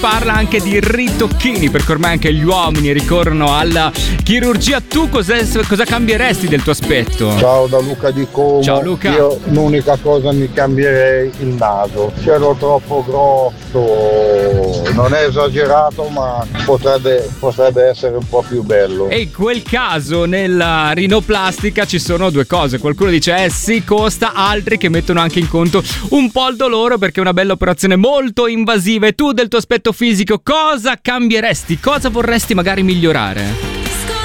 parla anche di ritocchini, perché ormai anche gli uomini ricorrono alla chirurgia. Tu cosa cambieresti del tuo aspetto? Ciao da Luca di Como. Ciao Luca. Io l'unica cosa mi cambierei il naso. C'ero troppo grosso, non è esagerato, ma potrebbe essere un po' più bello. E in quel caso nella rinoplastica ci sono due cose. Qualcuno dice sì, costa, altri che mettono anche in conto un po' il dolore, perché è una bella operazione molto invasiva. E tu del tuo aspetto fisico cosa cambieresti? Cosa vorresti magari migliorare?